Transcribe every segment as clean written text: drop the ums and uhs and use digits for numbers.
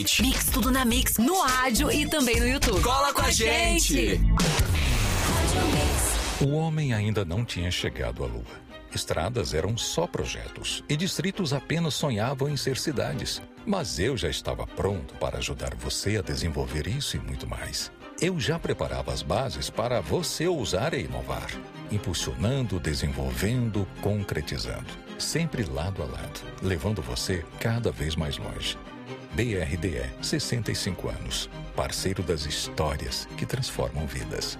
Mix Tudo na Mix, no rádio e também no YouTube. Cola com a gente! O homem ainda não tinha chegado à Lua. Estradas eram só projetos e distritos apenas sonhavam em ser cidades. Mas eu já estava pronto para ajudar você a desenvolver isso e muito mais. Eu já preparava as bases para você ousar e inovar, impulsionando, desenvolvendo, concretizando, sempre lado a lado, levando você cada vez mais longe. BRDE, 65 anos, parceiro das histórias que transformam vidas.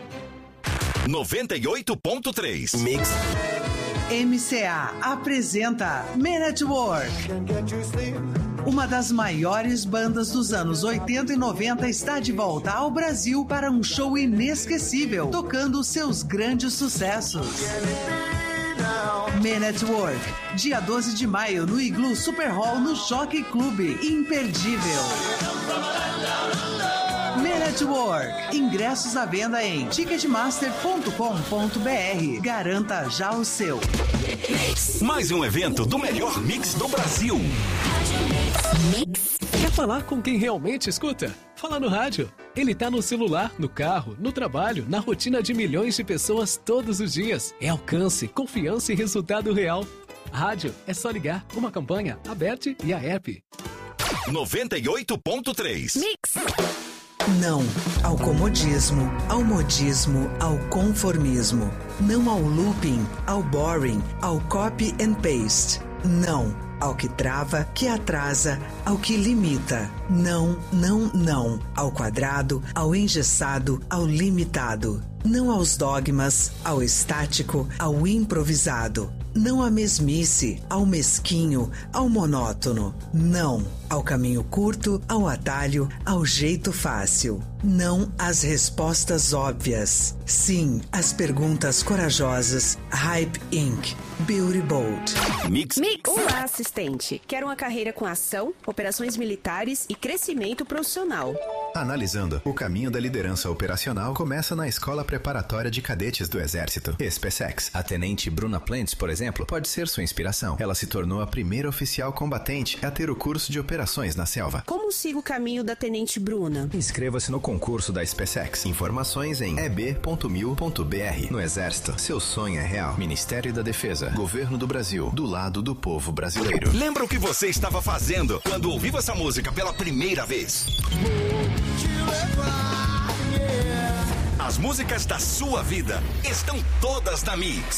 98.3 Mix. MCA apresenta Men at Work. Uma das maiores bandas dos anos 80 e 90 está de volta ao Brasil para um show inesquecível, tocando seus grandes sucessos. Men at Work, dia 12 de maio no Igloo Super Hall no Jockey Club. Imperdível. Men at Work. Ingressos à venda em ticketmaster.com.br. Garanta já o seu. Mais um evento do melhor mix do Brasil. Quer falar com quem realmente escuta? Fala no rádio. Ele tá no celular, no carro, no trabalho, na rotina de milhões de pessoas todos os dias. É alcance, confiança e resultado real. Rádio é só ligar, uma campanha, Aberte e a app. 98.3 Mix. Não ao comodismo, ao modismo, ao conformismo. Não ao looping, ao boring, ao copy and paste. Não ao que trava, que atrasa, ao que limita. Não, não, não. Ao quadrado, ao engessado, ao limitado. Não aos dogmas, ao estático, ao improvisado. Não à mesmice, ao mesquinho, ao monótono. Não ao caminho curto, ao atalho, ao jeito fácil. Não às respostas óbvias. Sim às perguntas corajosas. Hype Inc. Beauty Bold. Mix. Olá, assistente. Quero uma carreira com ação, operações militares e crescimento profissional. Analisando, o caminho da liderança operacional começa na Escola Preparatória de Cadetes do Exército, SpaceX. A tenente Bruna Plentes, por exemplo, pode ser sua inspiração. Ela se tornou a primeira oficial combatente a ter o curso de operações na selva. Como sigo o caminho da tenente Bruna? Inscreva-se no concurso da SpaceX. Informações em eb.mil.br. No Exército, seu sonho é real. Ministério da Defesa, Governo do Brasil, do lado do povo brasileiro. Lembra o que você estava fazendo quando ouviu essa música pela primeira vez? As músicas da sua vida estão todas na Mix.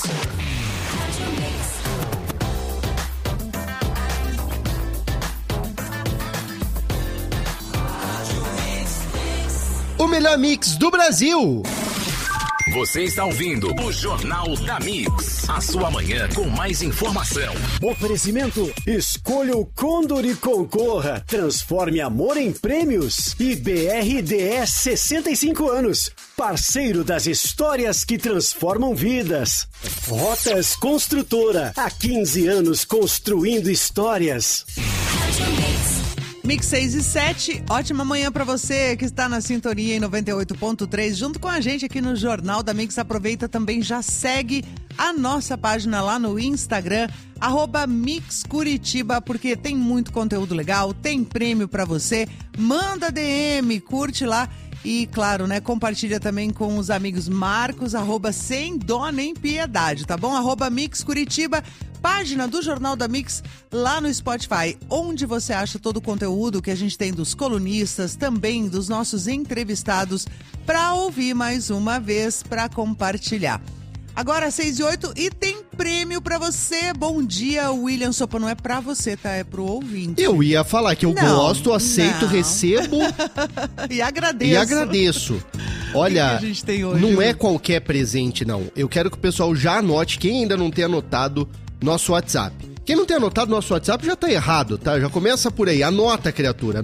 O melhor mix do Brasil. Você está ouvindo o Jornal da Mix. A sua manhã com mais informação. Oferecimento: escolha o Condor e concorra. Transforme amor em prêmios. E BRDE 65 anos. Parceiro das histórias que transformam vidas. Rotas Construtora. Há 15 anos construindo histórias. Mix 6 e 7, ótima manhã pra você que está na sintonia em 98.3, junto com a gente aqui no Jornal da Mix. Aproveita também, já segue a nossa página lá no Instagram, @MixCuritiba, porque tem muito conteúdo legal, tem prêmio pra você. Manda DM, curte lá. E, claro, né, compartilha também com os amigos Marcos, @sem dó nem piedade, tá bom? @MixCuritiba, página do Jornal da Mix lá no Spotify, onde você acha todo o conteúdo que a gente tem dos colunistas, também dos nossos entrevistados, para ouvir mais uma vez, para compartilhar. Agora 6 e 8 e tem prêmio pra você. Bom dia, William Sopa. Não é pra você, tá? É pro ouvinte. Eu ia falar que eu gosto, aceito, recebo e agradeço. E agradeço. Olha, que a gente tem hoje, não é qualquer presente, não. Eu quero que o pessoal já anote, quem ainda não tem anotado nosso WhatsApp. Quem não tem anotado nosso WhatsApp já tá errado, tá? Já começa por aí. Anota, criatura.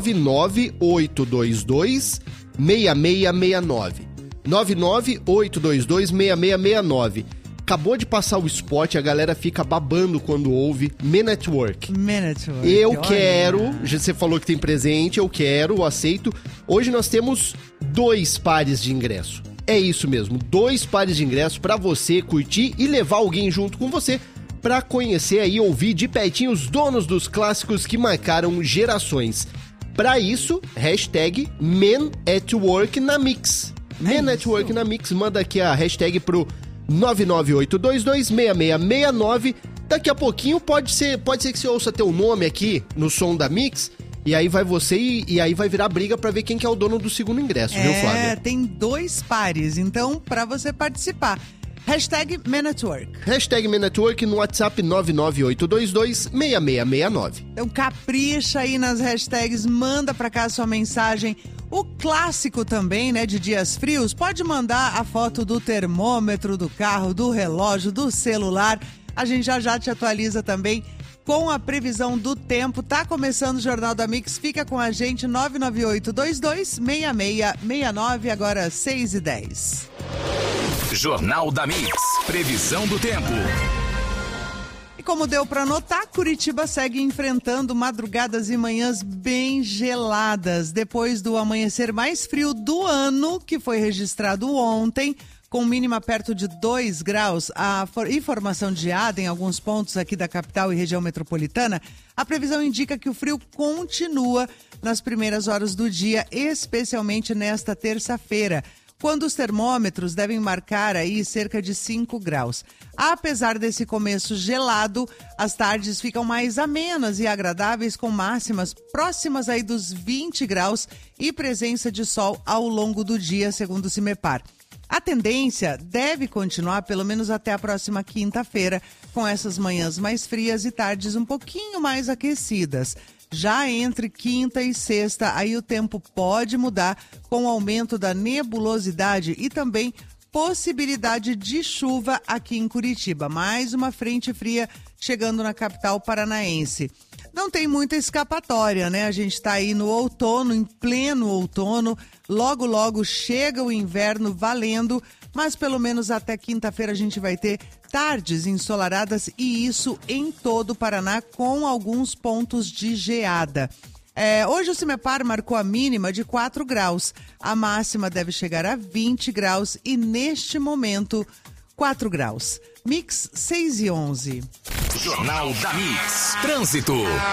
99822-6669. 99822-6669. Acabou de passar o spot, a galera fica babando quando ouve Men at Work. Men at Work. Eu quero, você falou que tem presente, eu quero, aceito. Hoje nós temos 2 pares de ingresso. É isso mesmo, 2 pares de ingresso pra você curtir e levar alguém junto com você pra conhecer e ouvir de pertinho os donos dos clássicos que marcaram gerações. Pra isso, hashtag Men at Work na Mix. Men at Work na Mix, manda aqui a hashtag pro 998226669. Daqui a pouquinho pode ser que você ouça teu nome aqui no som da Mix, e aí vai você e aí vai virar briga pra ver quem que é o dono do segundo ingresso, viu, Flávia? Tem 2 pares, então pra você participar, hashtag Men at Work. Hashtag Men at Work no WhatsApp 998226669. Então capricha aí nas hashtags, manda pra cá a sua mensagem. O clássico também, né, de dias frios, pode mandar a foto do termômetro, do carro, do relógio, do celular. A gente já te atualiza também com a previsão do tempo. Tá começando o Jornal da Mix, fica com a gente, 998226669, agora 6h10. Jornal da Mix, previsão do tempo. E como deu para notar, Curitiba segue enfrentando madrugadas e manhãs bem geladas. Depois do amanhecer mais frio do ano, que foi registrado ontem, com mínima perto de 2 graus e formação de geada em alguns pontos aqui da capital e região metropolitana, a previsão indica que o frio continua nas primeiras horas do dia, especialmente nesta terça-feira, quando os termômetros devem marcar aí cerca de 5 graus. Apesar desse começo gelado, as tardes ficam mais amenas e agradáveis, com máximas próximas aí dos 20 graus e presença de sol ao longo do dia, segundo o CIMEPAR. A tendência deve continuar pelo menos até a próxima quinta-feira, com essas manhãs mais frias e tardes um pouquinho mais aquecidas. Já entre quinta e sexta, aí o tempo pode mudar com o aumento da nebulosidade e também possibilidade de chuva aqui em Curitiba. Mais uma frente fria chegando na capital paranaense. Não tem muita escapatória, né? A gente está aí no outono, em pleno outono. Logo, logo chega o inverno valendo, mas pelo menos até quinta-feira a gente vai ter tardes ensolaradas, e isso em todo o Paraná, com alguns pontos de geada. Hoje o CIMEPAR marcou a mínima de 4 graus. A máxima deve chegar a 20 graus e neste momento 4 graus. Mix 6h11. Jornal da Mix. Trânsito.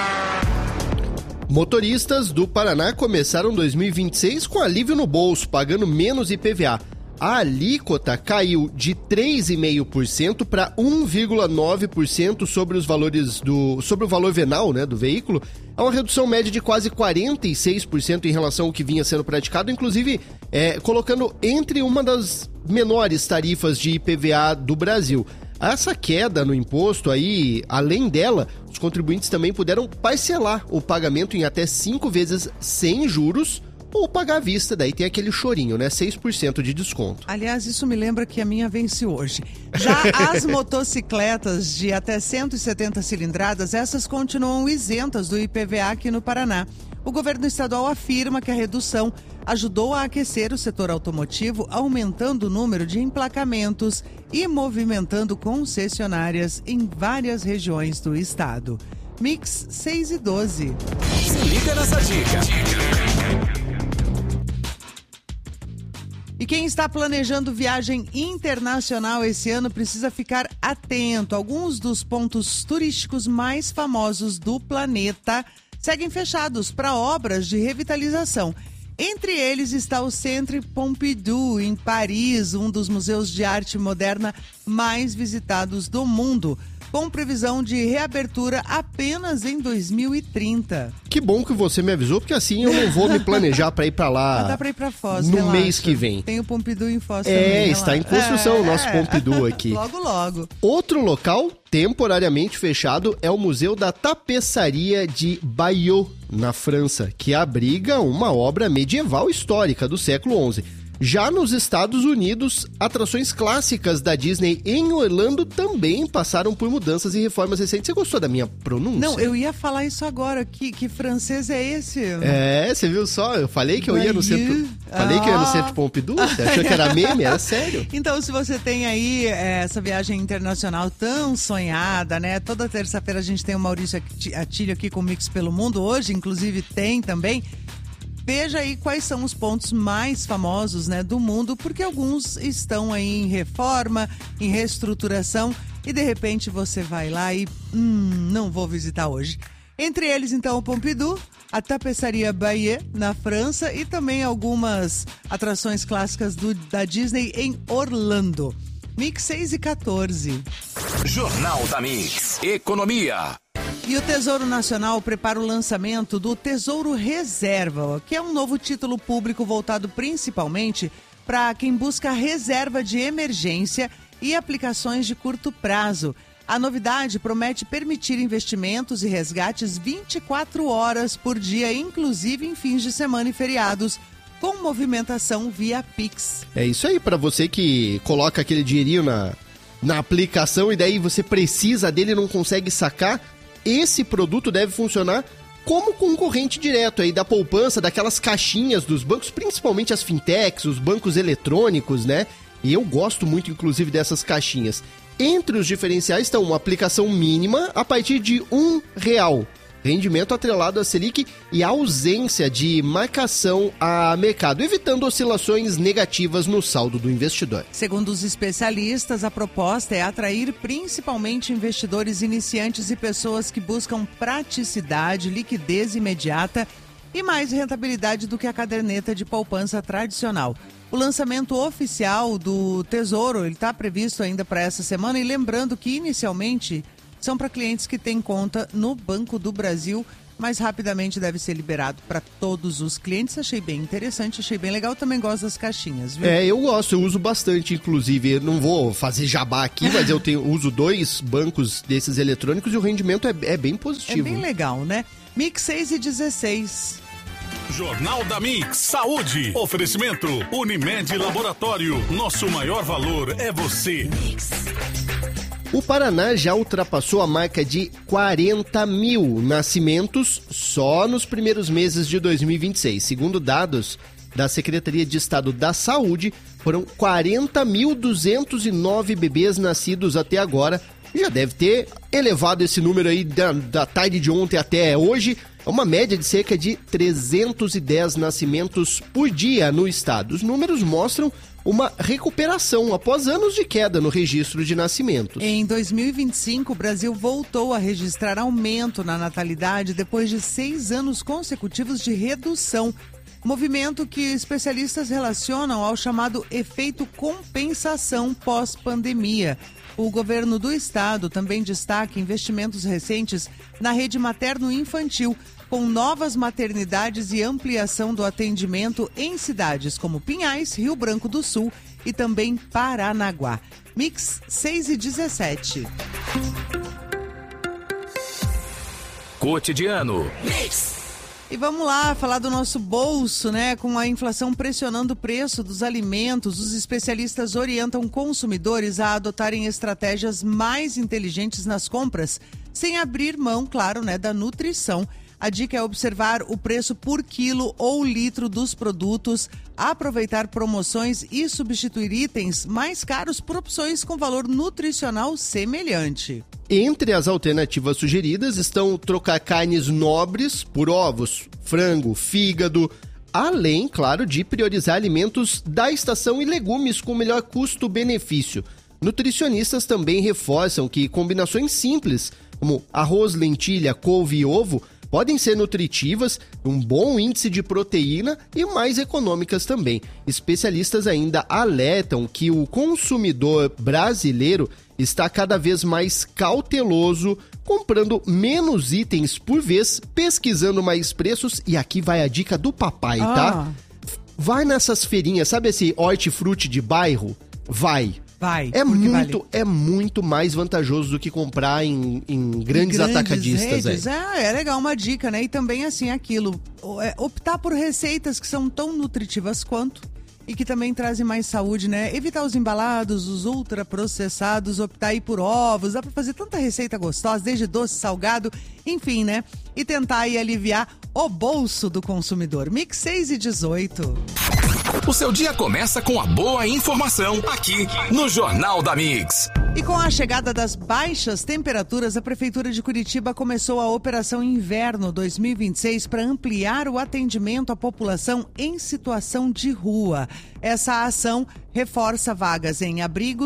Motoristas do Paraná começaram 2026 com alívio no bolso, pagando menos IPVA. A alíquota caiu de 3,5% para 1,9% sobre o valor venal, né, do veículo. É uma redução média de quase 46% em relação ao que vinha sendo praticado, inclusive colocando entre uma das menores tarifas de IPVA do Brasil. Essa queda no imposto aí, além dela, os contribuintes também puderam parcelar o pagamento em até 5 vezes sem juros, ou pagar à vista, daí tem aquele chorinho, né? 6% de desconto. Aliás, isso me lembra que a minha vence hoje. Já as motocicletas de até 170 cilindradas, essas continuam isentas do IPVA aqui no Paraná. O governo estadual afirma que a redução ajudou a aquecer o setor automotivo, aumentando o número de emplacamentos e movimentando concessionárias em várias regiões do estado. Mix 6h12. Se liga nessa dica. E quem está planejando viagem internacional esse ano precisa ficar atento. Alguns dos pontos turísticos mais famosos do planeta seguem fechados para obras de revitalização. Entre eles está o Centre Pompidou, em Paris, um dos museus de arte moderna mais visitados do mundo, com previsão de reabertura apenas em 2030. Que bom que você me avisou, porque assim eu não vou me planejar para ir para lá. Dá para ir para Foz, no relaxa. Mês que vem. Tem o Pompidou em Foz também. Está em construção o nosso Pompidou aqui. Logo, logo. Outro local temporariamente fechado é o Museu da Tapeçaria de Bayeux, na França, que abriga uma obra medieval histórica do século XI. Já nos Estados Unidos, atrações clássicas da Disney em Orlando também passaram por mudanças e reformas recentes. Você gostou da minha pronúncia? Não, eu ia falar isso agora. Que francês é esse? Você viu só? Eu falei que eu ia no centro. Falei que eu ia no Centro Pompidou? Você achou que era meme? Era sério. Então, se você tem aí essa viagem internacional tão sonhada, né? Toda terça-feira a gente tem o Maurício Atílio aqui com o Mix pelo Mundo. Hoje, inclusive, tem também. Veja aí quais são os pontos mais famosos, né, do mundo, porque alguns estão aí em reforma, em reestruturação, e de repente você vai lá e não vou visitar hoje. Entre eles, então, o Pompidou, a Tapeçaria Bayeux, na França, e também algumas atrações clássicas da Disney em Orlando. Mix 6 e 14. Jornal da Mix. Economia. E o Tesouro Nacional prepara o lançamento do Tesouro Reserva, que é um novo título público voltado principalmente para quem busca reserva de emergência e aplicações de curto prazo. A novidade promete permitir investimentos e resgates 24 horas por dia, inclusive em fins de semana e feriados, com movimentação via Pix. É isso aí, para você que coloca aquele dinheirinho na aplicação e daí você precisa dele e não consegue sacar, esse produto deve funcionar como concorrente direto aí da poupança, daquelas caixinhas dos bancos, principalmente as fintechs, os bancos eletrônicos, né? E eu gosto muito, inclusive, dessas caixinhas. Entre os diferenciais estão uma aplicação mínima a partir de R$1, rendimento atrelado à Selic e ausência de marcação a mercado, evitando oscilações negativas no saldo do investidor. Segundo os especialistas, a proposta é atrair principalmente investidores iniciantes e pessoas que buscam praticidade, liquidez imediata e mais rentabilidade do que a caderneta de poupança tradicional. O lançamento oficial do Tesouro está previsto ainda para essa semana e lembrando que inicialmente são para clientes que têm conta no Banco do Brasil, mas rapidamente deve ser liberado para todos os clientes. Achei bem interessante, achei bem legal, também gosto das caixinhas, viu? Eu gosto, eu uso bastante, inclusive, eu não vou fazer jabá aqui, mas eu uso 2 bancos desses eletrônicos e o rendimento é bem positivo. É bem legal, né? Mix 6 e 16. Jornal da Mix, saúde, oferecimento, Unimed Laboratório, nosso maior valor é você. O Paraná já ultrapassou a marca de 40 mil nascimentos só nos primeiros meses de 2026. Segundo dados da Secretaria de Estado da Saúde, foram 40.209 bebês nascidos até agora. Já deve ter elevado esse número aí da tarde de ontem até hoje. É uma média de cerca de 310 nascimentos por dia no estado. Os números mostram uma recuperação após anos de queda no registro de nascimentos. Em 2025, o Brasil voltou a registrar aumento na natalidade depois de 6 anos consecutivos de redução. Movimento que especialistas relacionam ao chamado efeito compensação pós-pandemia. O governo do estado também destaca investimentos recentes na rede materno-infantil, com novas maternidades e ampliação do atendimento em cidades como Pinhais, Rio Branco do Sul e também Paranaguá. Mix 6 e 17. Cotidiano. E vamos lá falar do nosso bolso, né? Com a inflação pressionando o preço dos alimentos, os especialistas orientam consumidores a adotarem estratégias mais inteligentes nas compras, sem abrir mão, claro, né, da nutrição. A dica é observar o preço por quilo ou litro dos produtos, aproveitar promoções e substituir itens mais caros por opções com valor nutricional semelhante. Entre as alternativas sugeridas estão trocar carnes nobres por ovos, frango, fígado, além, claro, de priorizar alimentos da estação e legumes com melhor custo-benefício. Nutricionistas também reforçam que combinações simples, como arroz, lentilha, couve e ovo, podem ser nutritivas, um bom índice de proteína e mais econômicas também. Especialistas ainda alertam que o consumidor brasileiro está cada vez mais cauteloso, comprando menos itens por vez, pesquisando mais preços. E aqui vai a dica do papai, tá? Vai nessas feirinhas, sabe esse hortifruti de bairro? Vai. É muito mais vantajoso do que comprar em grandes atacadistas. Redes, é legal, uma dica, né? E também, assim, aquilo, optar por receitas que são tão nutritivas quanto e que também trazem mais saúde, né? Evitar os embalados, os ultraprocessados, optar aí por ovos, dá pra fazer tanta receita gostosa, desde doce, salgado, enfim, né? E tentar aí aliviar o bolso do consumidor. Mix 6 e 18. O seu dia começa com a boa informação aqui no Jornal da Mix. E com a chegada das baixas temperaturas, a Prefeitura de Curitiba começou a Operação Inverno 2026 para ampliar o atendimento à população em situação de rua. Essa ação reforça vagas em abrigos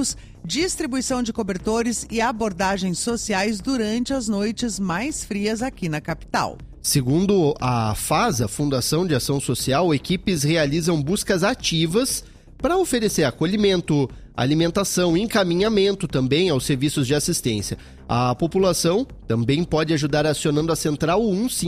distribuição de cobertores e abordagens sociais durante as noites mais frias aqui na capital. Segundo a FASA, Fundação de Ação Social, equipes realizam buscas ativas para oferecer acolhimento, alimentação e encaminhamento também aos serviços de assistência. A população também pode ajudar acionando a Central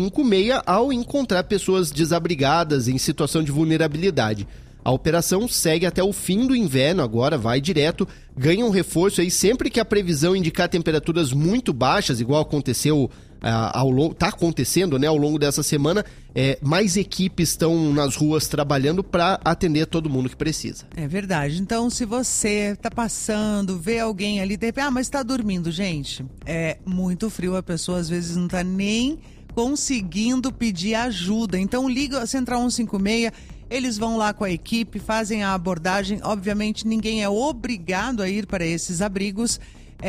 156 ao encontrar pessoas desabrigadas em situação de vulnerabilidade. A operação segue até o fim do inverno, agora vai direto, ganha um reforço aí sempre que a previsão indicar temperaturas muito baixas, igual aconteceu está acontecendo, né, ao longo dessa semana, mais equipes estão nas ruas trabalhando para atender todo mundo que precisa. É verdade. Então, se você está passando, vê alguém ali, de repente, mas está dormindo, gente, é muito frio, a pessoa às vezes não está nem conseguindo pedir ajuda. Então, liga a Central 156, eles vão lá com a equipe, fazem a abordagem. Obviamente, ninguém é obrigado a ir para esses abrigos,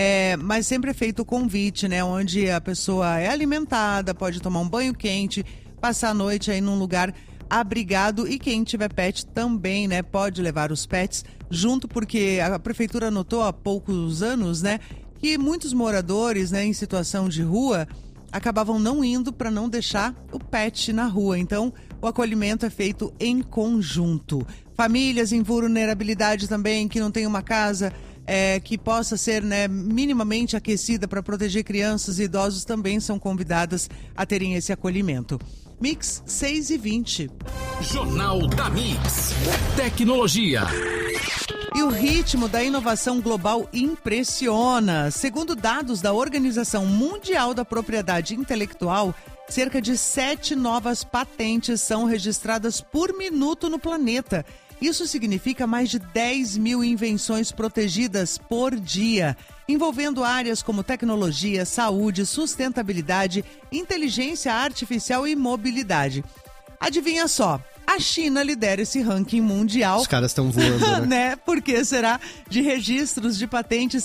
mas sempre é feito o convite, né? Onde a pessoa é alimentada, pode tomar um banho quente, passar a noite aí num lugar abrigado, e quem tiver pet também, né? Pode levar os pets junto, porque a prefeitura notou há poucos anos, né? Que muitos moradores, né, em situação de rua, acabavam não indo para não deixar o pet na rua. Então, o acolhimento é feito em conjunto. Famílias em vulnerabilidade também, que não tem uma casa que possa ser, né, minimamente aquecida para proteger crianças e idosos, também são convidadas a terem esse acolhimento. Mix 6h20. Jornal da Mix. Tecnologia. E o ritmo da inovação global impressiona. Segundo dados da Organização Mundial da Propriedade Intelectual, cerca de 7 novas patentes são registradas por minuto no planeta. Isso significa mais de 10 mil invenções protegidas por dia, envolvendo áreas como tecnologia, saúde, sustentabilidade, inteligência artificial e mobilidade. Adivinha só? A China lidera esse ranking mundial. Os caras estão voando, né? Porque será de registros de patentes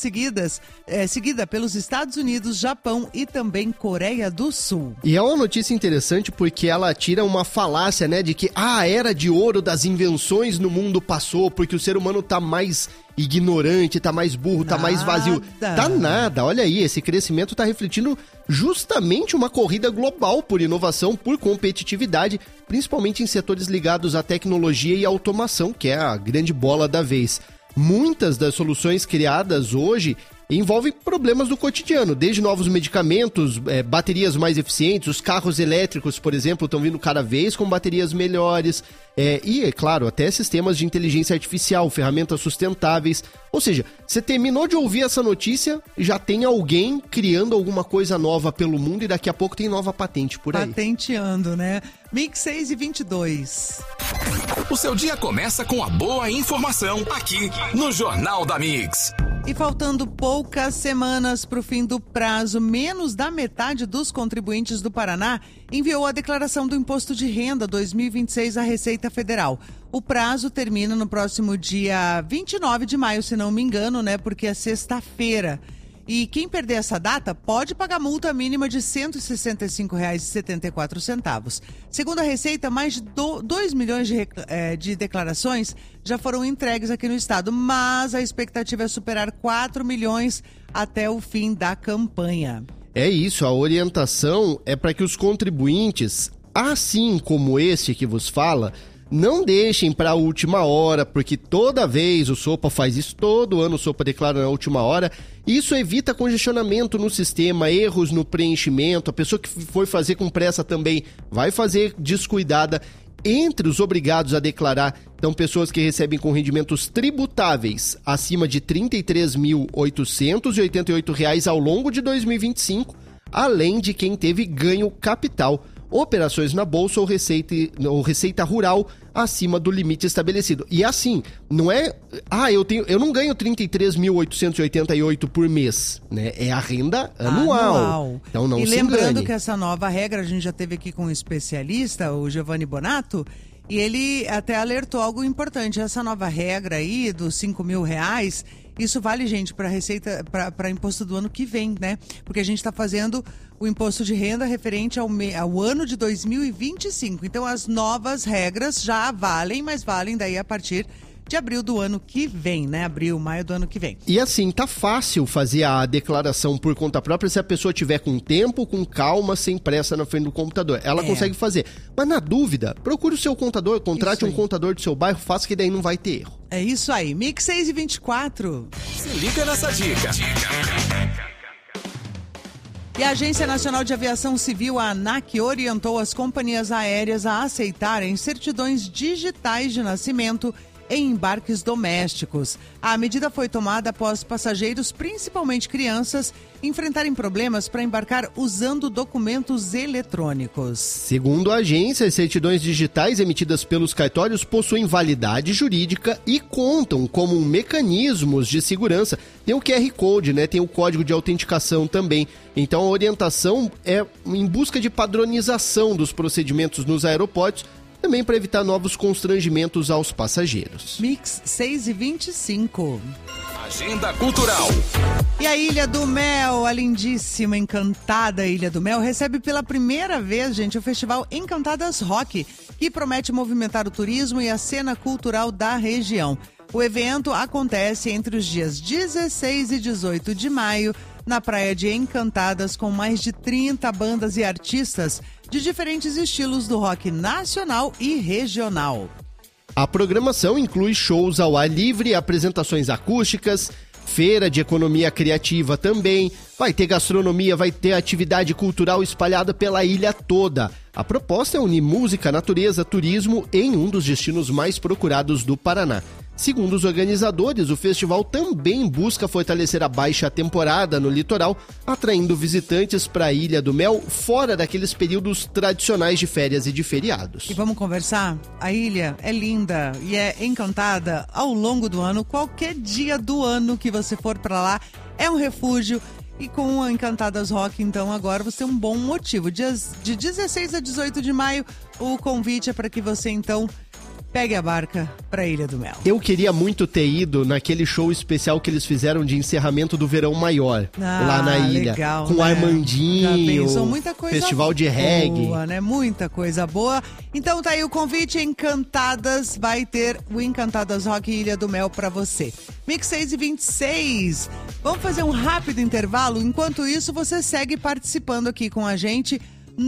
seguida pelos Estados Unidos, Japão e também Coreia do Sul. E é uma notícia interessante porque ela tira uma falácia, né? De que a era de ouro das invenções no mundo passou porque o ser humano tá mais ignorante, tá mais burro, tá mais vazio. Tá nada. Olha aí, esse crescimento tá refletindo justamente uma corrida global por inovação, por competitividade, principalmente em setores ligados à tecnologia e automação, que é a grande bola da vez. Muitas das soluções criadas hoje envolvem problemas do cotidiano, desde novos medicamentos, baterias mais eficientes, os carros elétricos, por exemplo, estão vindo cada vez com baterias melhores, e, é claro, até sistemas de inteligência artificial, ferramentas sustentáveis. Ou seja, você terminou de ouvir essa notícia, já tem alguém criando alguma coisa nova pelo mundo e daqui a pouco tem nova patente por aí. Patenteando, né? Mix 6h22. O seu dia começa com a boa informação aqui no Jornal da Mix. E faltando poucas semanas para o fim do prazo, menos da metade dos contribuintes do Paraná enviou a declaração do Imposto de Renda 2026 à Receita Federal. O prazo termina no próximo dia 29 de maio, se não me engano, né? Porque é sexta-feira. E quem perder essa data pode pagar multa mínima de R$ 165,74. Segundo a Receita, mais de 2 milhões de declarações já foram entregues aqui no estado, mas a expectativa é superar 4 milhões até o fim da campanha. É isso, a orientação é para que os contribuintes, assim como este que vos fala, não deixem para a última hora, porque toda vez o Sopa faz isso, todo ano o Sopa declara na última hora. Isso evita congestionamento no sistema, erros no preenchimento. A pessoa que for fazer com pressa também vai fazer descuidada. Entre os obrigados a declarar, estão pessoas que recebem com rendimentos tributáveis acima de R$ 33.888 ao longo de 2025, além de quem teve ganho capital, operações na bolsa ou receita rural acima do limite estabelecido. E assim, não é... eu não ganho 33.888 por mês, né? É a renda anual. Então não se engane. E lembrando que essa nova regra, a gente já teve aqui com um especialista, o Giovanni Bonato, e ele até alertou algo importante. Essa nova regra aí dos R$5.000, isso vale, gente, para receita, para imposto do ano que vem, né? Porque a gente está fazendo o imposto de renda referente ao ano de 2025. Então, as novas regras já valem, mas valem daí a partir de abril do ano que vem, né? Abril, maio do ano que vem. E assim, tá fácil fazer a declaração por conta própria se a pessoa tiver com tempo, com calma, sem pressa na frente do computador. Ela consegue fazer. Mas na dúvida, procure o seu contador, contrate um contador do seu bairro, faça que daí não vai ter erro. É isso aí. Mix 6h24. Se liga nessa dica. E a Agência Nacional de Aviação Civil, a ANAC, orientou as companhias aéreas a aceitarem certidões digitais de nascimento em embarques domésticos. A medida foi tomada após passageiros, principalmente crianças, enfrentarem problemas para embarcar usando documentos eletrônicos. Segundo a agência, as certidões digitais emitidas pelos cartórios possuem validade jurídica e contam como mecanismos de segurança. Tem o QR Code, né? Tem o código de autenticação também. Então a orientação é em busca de padronização dos procedimentos nos aeroportos, também para evitar novos constrangimentos aos passageiros. Mix 6h25. Agenda Cultural. E a Ilha do Mel, a lindíssima, encantada Ilha do Mel, recebe pela primeira vez, gente, o festival Encantadas Rock, que promete movimentar o turismo e a cena cultural da região. O evento acontece entre os dias 16 e 18 de maio, na Praia de Encantadas, com mais de 30 bandas e artistas de diferentes estilos do rock nacional e regional. A programação inclui shows ao ar livre, apresentações acústicas, feira de economia criativa também, vai ter gastronomia, vai ter atividade cultural espalhada pela ilha toda. A proposta é unir música, natureza, turismo em um dos destinos mais procurados do Paraná. Segundo os organizadores, o festival também busca fortalecer a baixa temporada no litoral, atraindo visitantes para a Ilha do Mel fora daqueles períodos tradicionais de férias e de feriados. E vamos conversar? A ilha é linda e é encantada ao longo do ano. Qualquer dia do ano que você for para lá é um refúgio. E com a Encantadas Rock, então, agora você tem um bom motivo. Dias de 16 a 18 de maio, o convite é para que você, então, pegue a barca para a Ilha do Mel. Eu queria muito ter ido naquele show especial que eles fizeram de encerramento do Verão Maior, lá na ilha. Legal, com né? Armandinho, muita coisa festival de reggae. Boa, né? Muita coisa boa. Então tá aí o convite, Encantadas, vai ter o Encantadas Rock Ilha do Mel para você. Mix 6h26. Vamos fazer um rápido intervalo? Enquanto isso, você segue participando aqui com a gente.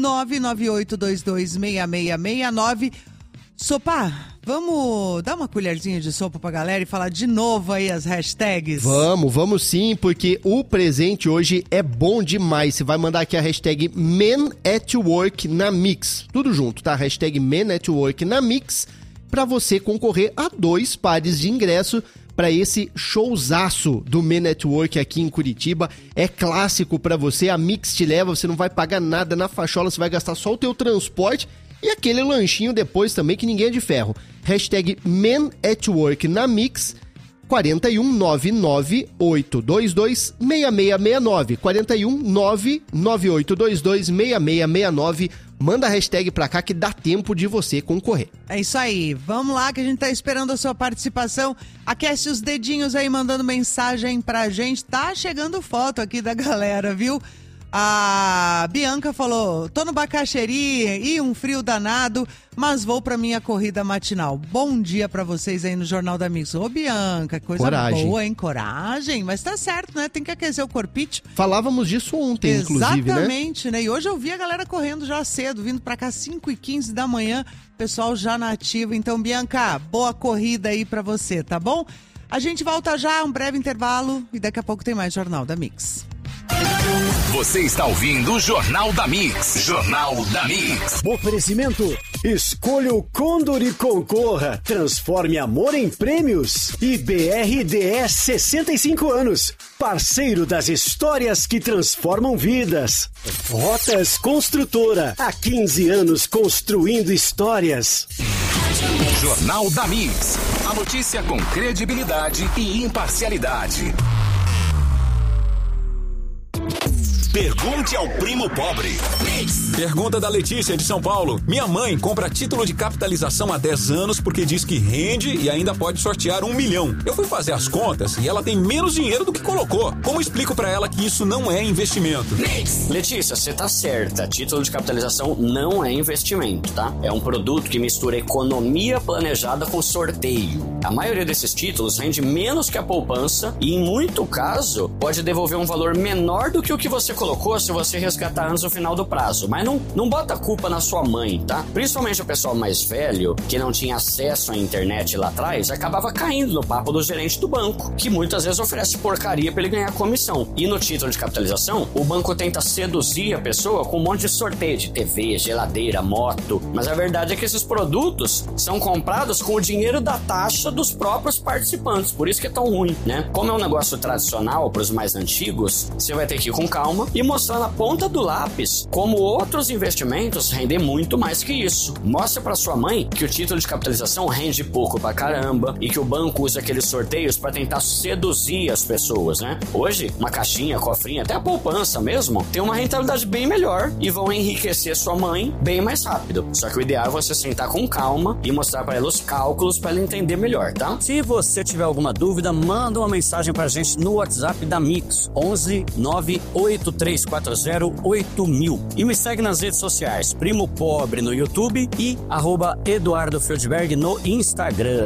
998226669. Sopa, vamos dar uma colherzinha de sopa pra galera e falar de novo aí as hashtags? Vamos sim, porque o presente hoje é bom demais. Você vai mandar aqui a hashtag Men at Work na Mix. Tudo junto, tá? Hashtag Men at Work na Mix, pra você concorrer a 2 pares de ingresso para esse showzaço do Men at Work aqui em Curitiba. É clássico pra você, a Mix te leva, você não vai pagar nada na fachola, você vai gastar só o teu transporte e aquele lanchinho depois também que ninguém é de ferro. Hashtag Men at Work na Mix, 41998226669. 41998226669. Manda a hashtag pra cá que dá tempo de você concorrer. É isso aí, vamos lá que a gente tá esperando a sua participação. Aquece os dedinhos aí mandando mensagem pra gente. Tá chegando foto aqui da galera, viu? A Bianca falou, tô no Bacaxeri e um frio danado, mas vou pra minha corrida matinal. Bom dia pra vocês aí no Jornal da Mix. Ô Bianca, coisa boa, hein? Coragem, mas tá certo, né? Tem que aquecer o corpite. Falávamos disso ontem, inclusive, né? Exatamente, né? E hoje eu vi a galera correndo já cedo, vindo pra cá 5h15 da manhã, pessoal já na ativa. Então, Bianca, boa corrida aí pra você, tá bom? A gente volta já, um breve intervalo e daqui a pouco tem mais Jornal da Mix. Você está ouvindo o Jornal da Mix. Jornal da Mix. Oferecimento. Escolha o Condor e concorra. Transforme amor em prêmios. E BRDS 65 anos. Parceiro das histórias que transformam vidas. Rotas Construtora. Há 15 anos construindo histórias. Jornal da Mix. A notícia com credibilidade e imparcialidade. Pergunte ao Primo Pobre. Pergunta da Letícia, de São Paulo. Minha mãe compra título de capitalização há 10 anos porque diz que rende e ainda pode sortear 1 milhão. Eu fui fazer as contas e ela tem menos dinheiro do que colocou. Como explico pra ela que isso não é investimento? Letícia, você tá certa. Título de capitalização não é investimento, tá? É um produto que mistura economia planejada com sorteio. A maioria desses títulos rende menos que a poupança e, em muito caso, pode devolver um valor menor do que o que você colocou se você resgatar antes do final do prazo. Mas não bota a culpa na sua mãe, tá? Principalmente o pessoal mais velho, que não tinha acesso à internet lá atrás, acabava caindo no papo do gerente do banco, que muitas vezes oferece porcaria pra ele ganhar comissão. E no título de capitalização, o banco tenta seduzir a pessoa com um monte de sorteio de TV, geladeira, moto. Mas a verdade é que esses produtos são comprados com o dinheiro da taxa dos próprios participantes. Por isso que é tão ruim, né? Como é um negócio tradicional pros mais antigos, você vai ter que ir com calma e mostrar na ponta do lápis como outros investimentos rendem muito mais que isso. Mostra pra sua mãe que o título de capitalização rende pouco pra caramba e que o banco usa aqueles sorteios pra tentar seduzir as pessoas, né? Hoje, uma caixinha, cofrinha, até a poupança mesmo, tem uma rentabilidade bem melhor e vão enriquecer sua mãe bem mais rápido. Só que o ideal é você sentar com calma e mostrar pra ela os cálculos pra ela entender melhor, tá? Se você tiver alguma dúvida, manda uma mensagem pra gente no WhatsApp da Mix, 11 98340 8000. E me segue nas redes sociais, Primo Pobre no YouTube e @Eduardo Feldberg no Instagram.